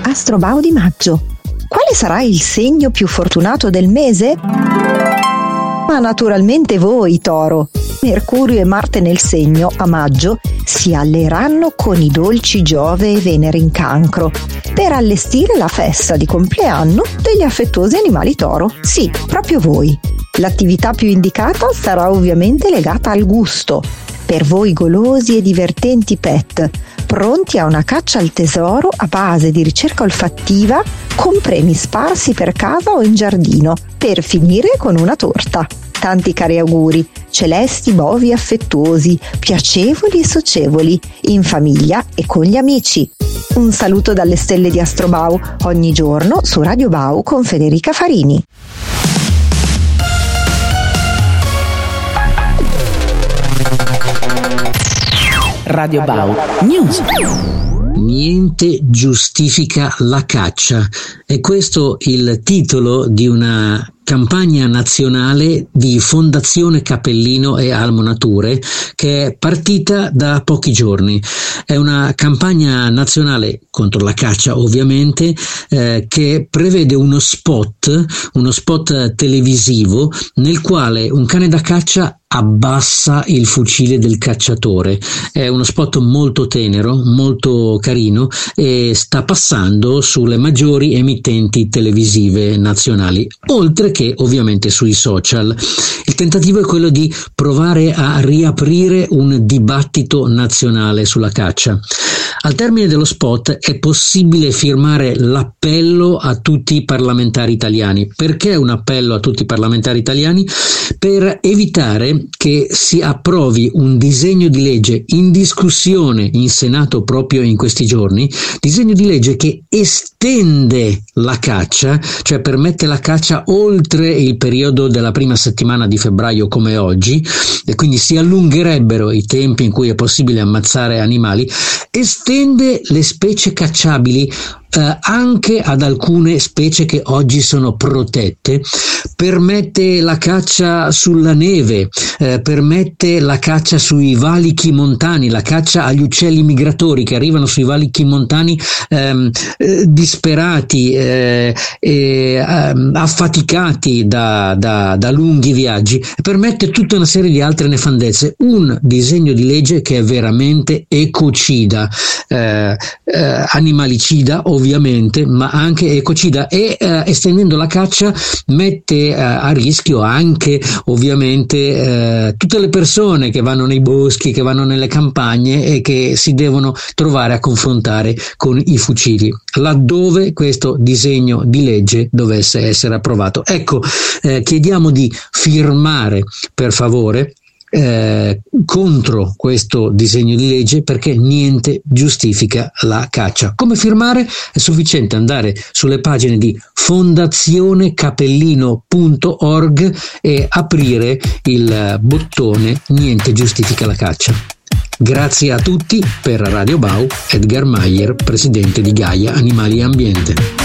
Astrobao di maggio. Quale sarà il segno più fortunato del mese? Ma naturalmente voi, Toro. Mercurio e Marte nel segno, a maggio, si alleeranno con i dolci Giove e Venere in Cancro per allestire la festa di compleanno degli affettuosi animali Toro. Sì, proprio voi. L'attività più indicata sarà ovviamente legata al gusto. Per voi golosi e divertenti pet, pronti a una caccia al tesoro a base di ricerca olfattiva con premi sparsi per casa o in giardino, per finire con una torta. Tanti cari auguri, celesti bovi affettuosi, piacevoli e socievoli, in famiglia e con gli amici. Un saluto dalle stelle di Astrobao, ogni giorno su Radio Bau con Federica Farini. Radio Bau News. Niente giustifica la caccia. È questo il titolo di una campagna nazionale di Fondazione Capellino e Almo Nature che è partita da pochi giorni. È una campagna nazionale contro la caccia, ovviamente, che prevede uno spot televisivo nel quale un cane da caccia abbassa il fucile del cacciatore. È uno spot molto tenero, molto carino e sta passando sulle maggiori emittenti televisive nazionali, oltre che ovviamente sui social. Il tentativo è quello di provare a riaprire un dibattito nazionale sulla caccia. Al termine dello spot è possibile firmare l'appello a tutti i parlamentari italiani. Perché un appello a tutti i parlamentari italiani? Per evitare che si approvi un disegno di legge in discussione in Senato proprio in questi giorni, disegno di legge che estende la caccia, cioè permette la caccia oltre il periodo della prima settimana di febbraio come oggi, e quindi si allungherebbero i tempi in cui è possibile ammazzare animali, estende le specie cacciabili anche ad alcune specie che oggi sono protette, permette la caccia sulla neve, permette la caccia sui valichi montani, la caccia agli uccelli migratori che arrivano sui valichi montani disperati e affaticati da lunghi viaggi, permette tutta una serie di altre nefandezze. Un disegno di legge che è veramente ecocida, animalicida ovviamente, ma anche ecocida, e estendendo la caccia mette a rischio anche ovviamente tutte le persone che vanno nei boschi, che vanno nelle campagne e che si devono trovare a confrontare con i fucili laddove questo disegno di legge dovesse essere approvato. Ecco, chiediamo di firmare per favore contro questo disegno di legge, perché niente giustifica la caccia. Come firmare? È sufficiente andare sulle pagine di fondazionecapellino.org e aprire il bottone niente giustifica la caccia. Grazie a tutti. Per Radio Bau, Edgar Meyer, presidente di Gaia Animali e Ambiente.